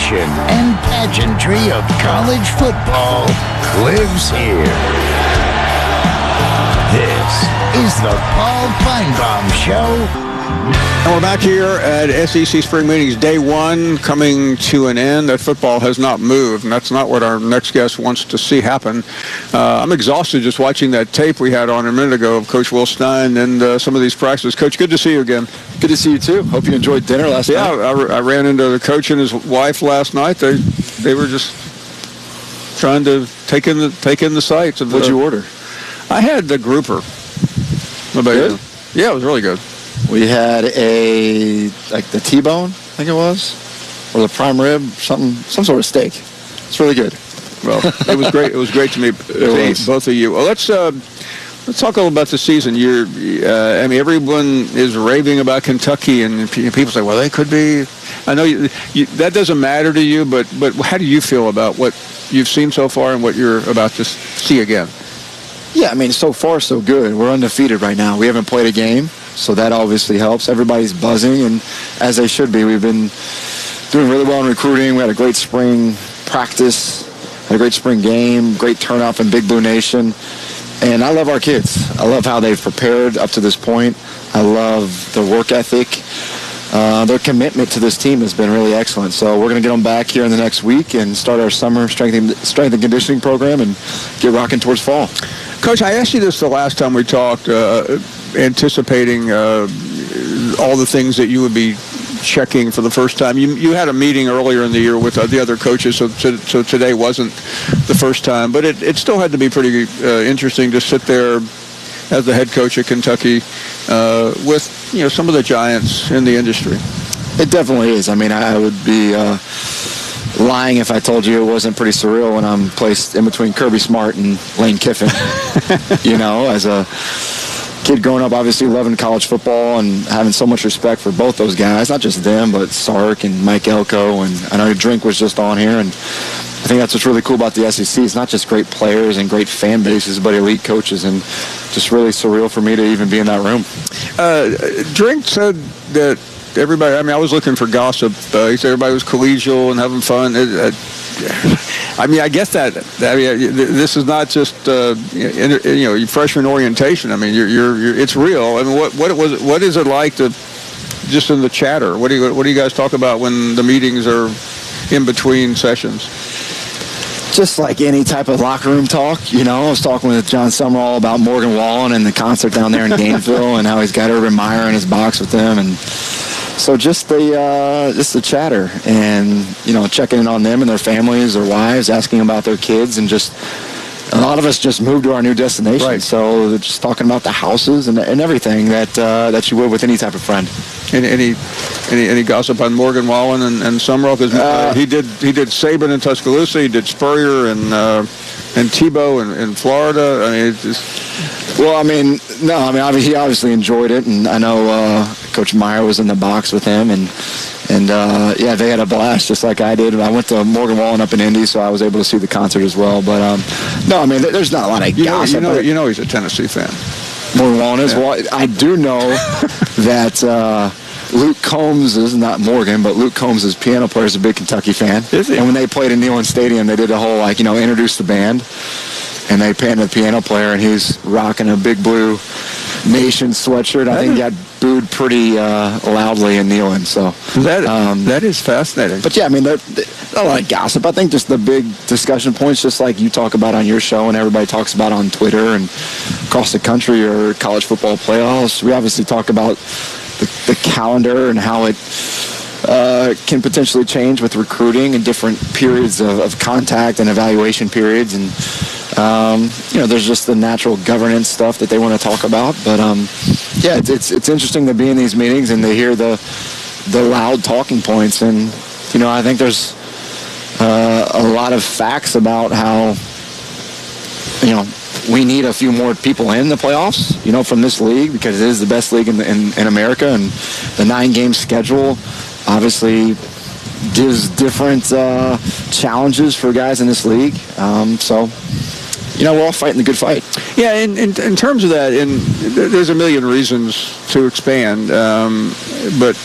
passion and pageantry of college football lives here. This is the Paul Feinbaum Show. And we're back here at SEC Spring Meetings Day 1, coming to an end. That football has not moved, and that's not what our next guest wants to see happen. I'm exhausted just watching that tape we had on a minute ago of Coach Will Stein and some of these practices. Coach, good to see you again. Good to see you, too. Hope you enjoyed dinner last night. Yeah, I ran into the coach and his wife last night. They were just trying to take in the sights. What'd you order? I had the grouper. What about you? Yeah, it was really good. We had the T-bone, I think it was, or the prime rib, some sort of steak. It's really good. Well, it was great. It was great to meet both of you. Well, let's talk a little about the season. Everyone is raving about Kentucky, and people say, well, they could be. I know that doesn't matter to you, but how do you feel about what you've seen so far and what you're about to see again? Yeah, I mean, so far so good. We're undefeated right now. We haven't played a game. So that obviously helps. Everybody's buzzing, and as they should be. We've been doing really well in recruiting. We had a great spring practice, had a great spring game, great turnout in Big Blue Nation. And I love our kids. I love how they've prepared up to this point. I love their work ethic. Their commitment to this team has been really excellent. So we're going to get them back here in the next week and start our summer strength and conditioning program and get rocking towards fall. Coach, I asked you this the last time we talked, anticipating all the things that you would be checking for the first time. You had a meeting earlier in the year with the other coaches, so today wasn't the first time. But it still had to be pretty interesting to sit there as the head coach at Kentucky with some of the giants in the industry. It definitely is. I mean, I would be lying if I told you it wasn't pretty surreal when I'm placed in between Kirby Smart and Lane Kiffin. As a kid growing up, obviously loving college football and having so much respect for both those guys, not just them, but Sark and Mike Elko, and I know Drink was just on here, and I think that's what's really cool about the SEC. It's not just great players and great fan bases, but elite coaches, and just really surreal for me to even be in that room. Drink said that everybody, I was looking for gossip. He said everybody was collegial and having fun. I guess this is not just freshman orientation. I mean, it's real. I mean, what is it like to just in the chatter? What do you guys talk about when the meetings are in between sessions? Just like any type of locker room talk, I was talking with John Summerall about Morgan Wallen and the concert down there in Gainesville and how he's got Urban Meyer in his box with them, and so just the chatter and checking in on them and their families, their wives, asking about their kids, and just a lot of us just moved to our new destination. Right. So they're just talking about the houses and everything that you would with any type of friend. Any gossip on Morgan Wallen and Summerall? Because he did Saban in Tuscaloosa, he did Spurrier and Tebow in Florida. He obviously enjoyed it, and I know Coach Meyer was in the box with him, and they had a blast just like I did. I went to Morgan Wallen up in Indy, so I was able to see the concert as well. But there's not a lot of gossip. He's a Tennessee fan. Morgan Wallen is. Yeah. Well, I do know that Luke Combs is not Morgan, but Luke Combs, his piano player, is a big Kentucky fan. Is he? And when they played in Neyland Stadium, they did a whole introduce the band. And they panned the piano player, and he's rocking a Big Blue Nation sweatshirt. I think he got booed pretty loudly in Neyland. So that is fascinating. But yeah, there's a lot of gossip. I think just the big discussion points, just like you talk about on your show and everybody talks about on Twitter and across the country, or college football playoffs. We obviously talk about the calendar and how it can potentially change with recruiting and different periods of contact and evaluation periods, and there's just the natural governance stuff that they want to talk about. But it's interesting to be in these meetings and to hear the loud talking points, and I think there's a lot of facts about how we need a few more people in the playoffs, from this league, because it is the best league in America, and the 9-game schedule obviously gives different challenges for guys in this league. So we're all fighting the good fight. Yeah, in terms of that, and there's a million reasons to expand, but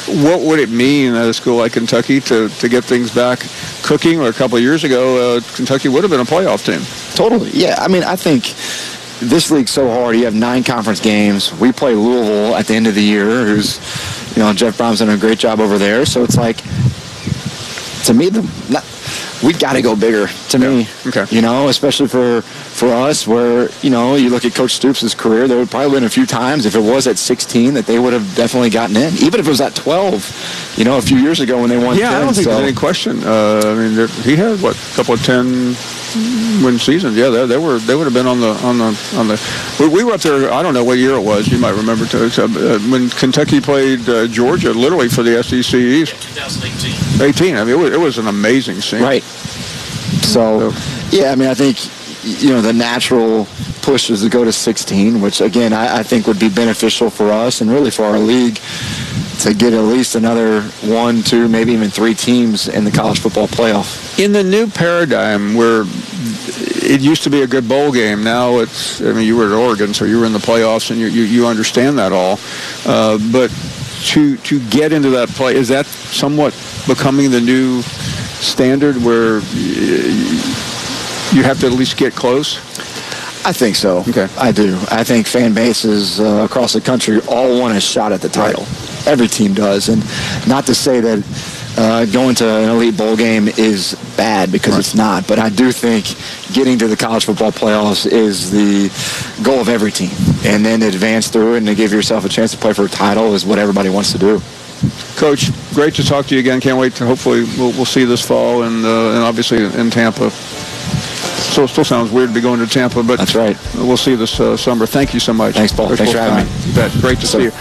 what would it mean at a school like Kentucky to get things back cooking? Or a couple of years ago, Kentucky would have been a playoff team. Totally. Yeah. I mean, I think this league's so hard. You have 9 conference games. We play Louisville at the end of the year, who's, Jeff Brown's done a great job over there. So it's like, to me, we got to go bigger, to me. Okay. Especially for us, where, you look at Coach Stoops' career, there would probably been a few times, if it was at 16, that they would have definitely gotten in. Even if it was at 12, a few years ago when they won 10. I don't think there's any question. He had, a couple of 10-win seasons. Yeah, they would have been on the. We were up there. I don't know what year it was. You might remember when Kentucky played Georgia, literally for the SEC East. 2018. I mean, it was an amazing scene. Right. So, I think the natural push is to go to 16, which again I think would be beneficial for us and really for our league to get at least another 1, 2, maybe even 3 teams in the college football playoff. In the new paradigm where it used to be a good bowl game, now it's, you were at Oregon, so you were in the playoffs and you understand that all. But to get into that play, is that somewhat becoming the new standard where you have to at least get close? I think so. Okay. I do. I think fan bases across the country all want a shot at the title. Right. Every team does. And not to say that going to an elite bowl game is bad, because It's not. But I do think getting to the college football playoffs is the goal of every team. And then to advance through it and to give yourself a chance to play for a title is what everybody wants to do. Coach, great to talk to you again. Can't wait to hopefully we'll see this fall and obviously in Tampa. So it still sounds weird to be going to Tampa, but that's right. We'll see this summer. Thank you so much. Thanks, Paul. Thanks for having me. You bet. Great to see you.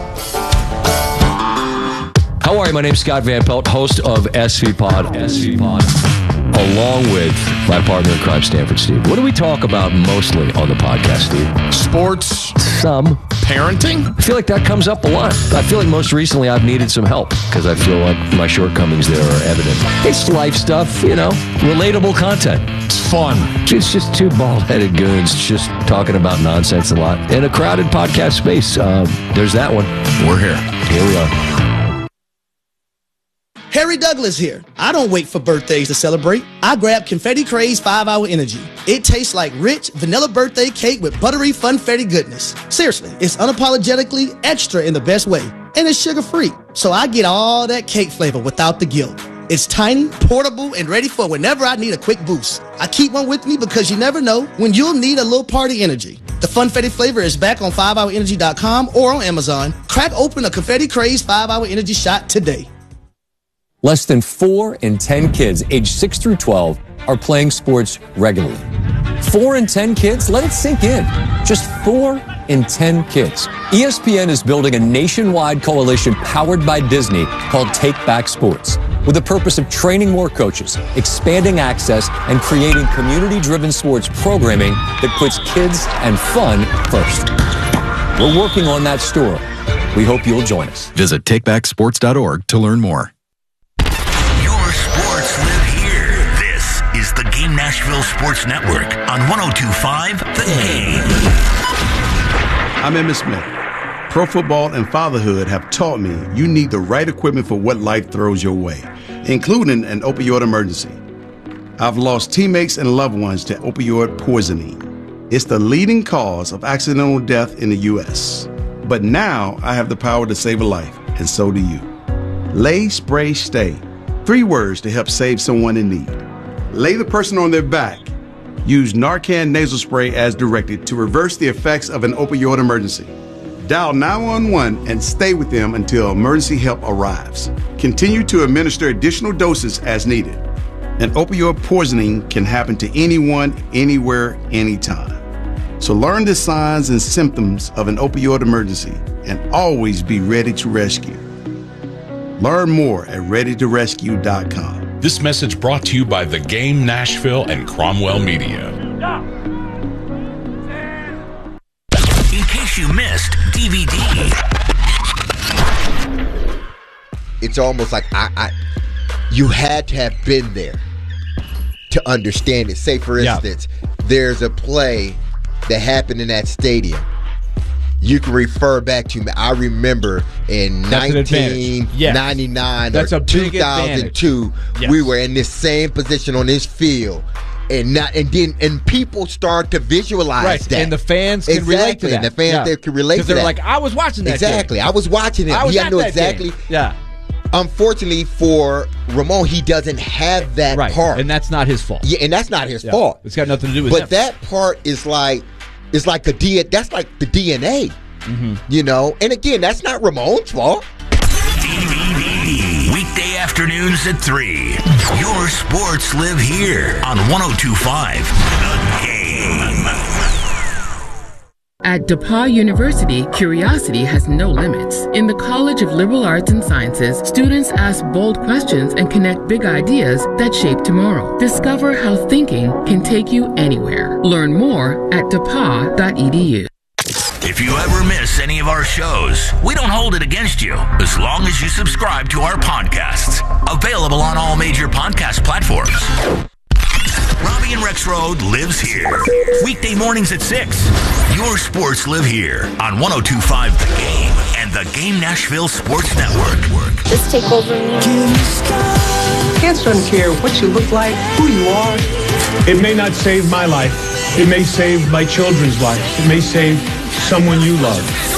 How are you? My name's Scott Van Pelt, host of SV Pod, along with my partner in crime, Stanford Steve. What do we talk about mostly on the podcast, Steve? Sports. Some. Parenting? I feel like that comes up a lot. I feel like most recently I've needed some help because I feel like my shortcomings there are evident. It's life stuff, relatable content. It's fun. It's just 2 bald-headed goons just talking about nonsense a lot in a crowded podcast space. There's that one. We're here. Here we are. Harry Douglas here. I don't wait for birthdays to celebrate. I grab Confetti Craze 5-Hour Energy. It tastes like rich vanilla birthday cake with buttery funfetti goodness. Seriously, it's unapologetically extra in the best way. And it's sugar-free. So I get all that cake flavor without the guilt. It's tiny, portable, and ready for whenever I need a quick boost. I keep one with me because you never know when you'll need a little party energy. The Funfetti flavor is back on 5hourenergy.com or on Amazon. Crack open a Confetti Craze 5-Hour Energy shot today. Less than 4 in 10 kids aged 6 through 12 are playing sports regularly. 4 in 10 kids? Let it sink in. Just 4 in 10 kids. ESPN is building a nationwide coalition powered by Disney called Take Back Sports, with the purpose of training more coaches, expanding access, and creating community-driven sports programming that puts kids and fun first. We're working on that story. We hope you'll join us. Visit takebacksports.org to learn more. The Game Nashville Sports Network on 102.5 The Game. I'm Emmitt Smith. Pro football and fatherhood have taught me you need the right equipment for what life throws your way, including an opioid emergency. I've lost teammates and loved ones to opioid poisoning. It's the leading cause of accidental death in the U.S. But now I have the power to save a life, and so do you. Lay, Spray, Stay. 3 words to help save someone in need. Lay the person on their back. Use Narcan nasal spray as directed to reverse the effects of an opioid emergency. Dial 911 and stay with them until emergency help arrives. Continue to administer additional doses as needed. An opioid poisoning can happen to anyone, anywhere, anytime. So learn the signs and symptoms of an opioid emergency and always be ready to rescue. Learn more at readytorescue.com. This message brought to you by The Game Nashville and Cromwell Media. In case you missed DVD. It's almost like you had to have been there to understand it. Say, for instance, there's a play that happened in that stadium. you can refer back to me. I remember in 1999 or 2002, we were in this same position on this field. And people start to visualize that. And the fans can relate to that. And the fans they can relate to that. Because they're like, I was watching that. Exactly. I was watching it. I know exactly. Game. Yeah. Unfortunately for Ramon, he doesn't have that part. And that's not his fault. Yeah, and that's not his fault. It's got nothing to do with him. But that part is like that's like the DNA. Mm-hmm. You know? And again, that's not Ramon's fault. DVD. Weekday afternoons at 3. Your sports live here on 102.5 The Game. At DePauw University, curiosity has no limits. In the College of Liberal Arts and Sciences, students ask bold questions and connect big ideas that shape tomorrow. Discover how thinking can take you anywhere. Learn more at depaw.edu. If you ever miss any of our shows, we don't hold it against you as long as you subscribe to our podcasts. Available on all major podcast platforms. Robbie and Rexroad lives here. Weekday mornings at 6. Your sports live here on 102.5 The Game and the Game Nashville Sports Network. Just take over me. Kids don't care what you look like, who you are. It may not save my life. It may save my children's lives. It may save someone you love.